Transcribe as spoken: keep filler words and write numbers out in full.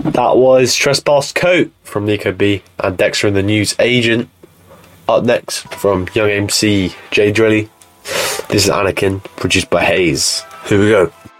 That was Trespass Coat from Nico B and Dexter and the News Agent. Up next from Young M C, Jay Drilly. This is Anakin, produced by Hayes. Here we go.